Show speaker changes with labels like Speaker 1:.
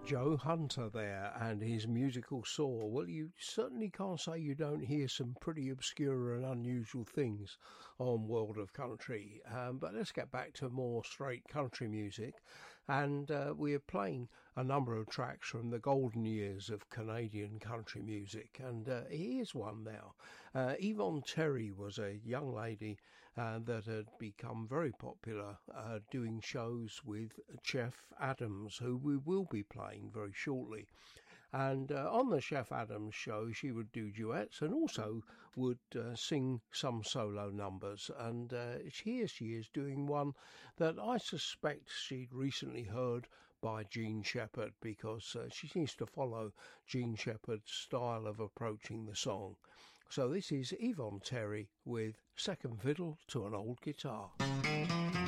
Speaker 1: Joe Hunter there and his musical soar. Well, you certainly can't say you don't hear some pretty obscure and unusual things on World of Country. But let's get back to more straight country music. And we are playing a number of tracks from the golden years of Canadian country music. And here's one now. Yvonne Terry was a young lady that had become very popular doing shows with Chef Adams, who we will be playing very shortly. And on the Chef Adams show she would do duets and also would sing some solo numbers, and here she is doing one that I suspect she'd recently heard by Jean Shepherd, because she seems to follow Jean Shepherd's style of approaching the song. So this is Yvonne Terry with Second Fiddle to an Old Guitar.